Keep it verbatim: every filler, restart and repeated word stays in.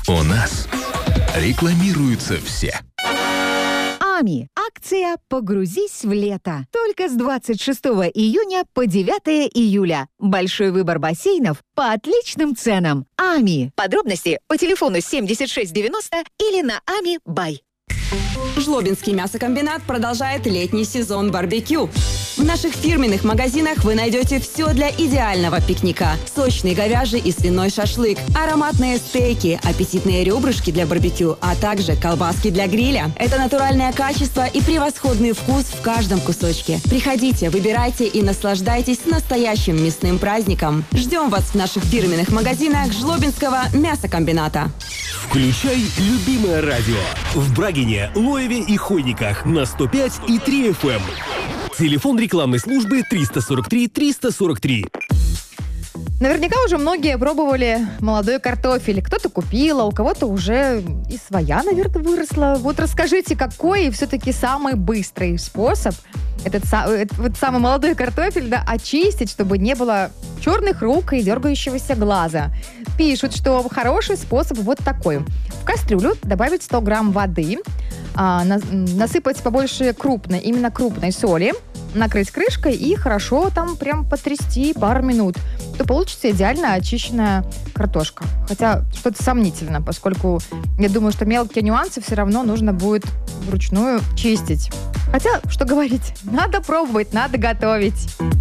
У нас рекламируются все. АМИ. Акция «Погрузись в лето». Только с двадцать шестого июня по девятого июля. Большой выбор бассейнов по отличным ценам. АМИ. Подробности по телефону семьдесят шесть девяносто или на ами бай. Жлобинский мясокомбинат продолжает летний сезон барбекю. В наших фирменных магазинах вы найдете все для идеального пикника. Сочный говяжий и свиной шашлык, ароматные стейки, аппетитные ребрышки для барбекю, а также колбаски для гриля. Это натуральное качество и превосходный вкус в каждом кусочке. Приходите, выбирайте и наслаждайтесь настоящим мясным праздником. Ждем вас в наших фирменных магазинах Жлобинского мясокомбината. Включай любимое радио в Брагине, Лоеве и Хойниках на сто пять и три эф эм. Телефон рекламной службы триста сорок три триста сорок три. Наверняка уже многие пробовали молодой картофель. Кто-то купил, а у кого-то уже и своя, наверное, выросла. Вот расскажите, какой все-таки самый быстрый способ этот, этот вот самый молодой картофель, да, очистить, чтобы не было черных рук и дергающегося глаза. Пишут, что хороший способ вот такой. В кастрюлю добавить сто грамм воды, а, на, насыпать побольше крупной, именно крупной соли, накрыть крышкой и хорошо там прям потрясти пару минут, то получится идеально очищенная картошка. Хотя что-то сомнительно, поскольку я думаю, что мелкие нюансы все равно нужно будет вручную чистить. Хотя, что говорить, надо пробовать, надо готовить.